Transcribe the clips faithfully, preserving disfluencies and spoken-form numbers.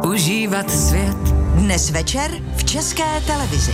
užívat svět. Dnes večer v České televizi.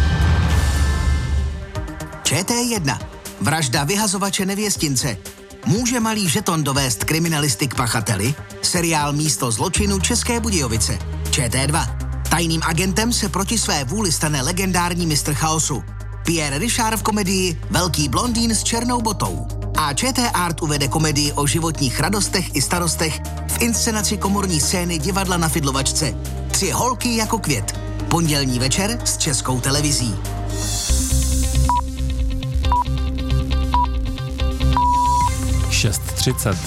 Č T jedna. Vražda vyhazovače nevěstince. Může malý žeton dovést kriminalisty k pachateli? Seriál Místo zločinu České Budějovice. Č T dva. Tajným agentem se proti své vůli stane legendární mistr chaosu. Pierre Richard v komedii Velký blondýn s černou botou. A Č T Art uvede komedii o životních radostech i starostech v inscenaci komorní scény Divadla na Fidlovačce. Tři holky jako květ. Pondělní večer s Českou televizí. šest třicet.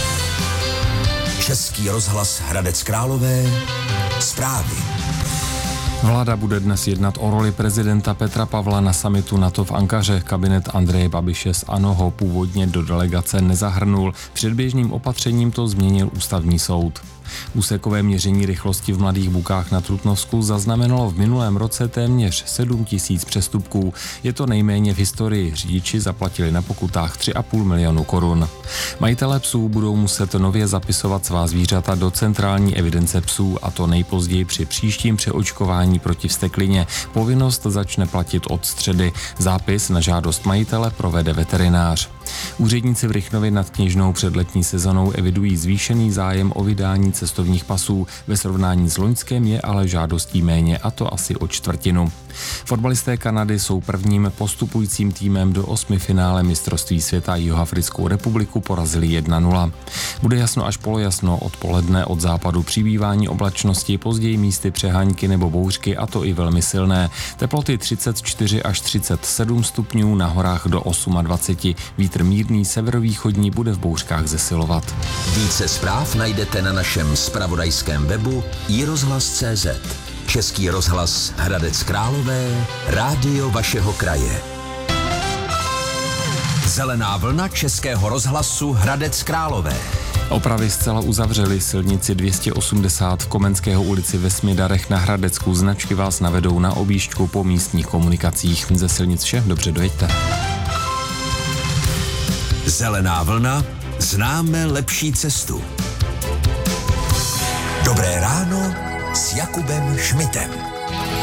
Český rozhlas Hradec Králové. Zprávy. Vláda bude dnes jednat o roli prezidenta Petra Pavla na summitu NATO v Ankaře. Kabinet Andreje Babiše z ANO ho původně do delegace nezahrnul. Předběžným opatřením to změnil ústavní soud. Úsekové měření rychlosti v Mladých Bukách na Trutnovsku zaznamenalo v minulém roce téměř sedm tisíc přestupků. Je to nejméně v historii. Řidiči zaplatili na pokutách tři a půl milionu korun. Majitelé psů budou muset nově zapisovat svá zvířata do centrální evidence psů, a to nejpozději při příštím přeočkování proti vzteklině. Povinnost začne platit od středy. Zápis na žádost majitele provede veterinář. Úředníci v Rychnově nad Kněžnou před letní sezonou evidují zvýšený zájem o vydání cestovních pasů. Ve srovnání s loňském je ale žádostí méně, a to asi o čtvrtinu. Fotbalisté Kanady jsou prvním postupujícím týmem do osmifinále mistrovství světa. Jihoafrickou republiku porazili jedna nula. Bude jasno až polojasno, odpoledne od západu přibývání oblačnosti, později místy přehánky nebo bouřky, a to i velmi silné. Teploty třicet čtyři až třicet sedm stupňů, na horách do dvacet osm. Vítr mírný severovýchodní bude v bouřkách zesilovat. Více zpráv najdete na našem zpravodajském webu i rozhlas tečka cé zet. Český rozhlas Hradec Králové, rádio vašeho kraje. Zelená vlna Českého rozhlasu Hradec Králové. Opravy zcela uzavřely silnici dvě stě osmdesát v Komenského ulici ve Smidarech na Hradecku. Značky vás navedou na objížďku po místních komunikacích. Ze silnic vše, dobře dojeďte. Zelená vlna, známe lepší cestu. Dobré ráno s Jakubem Šmitem.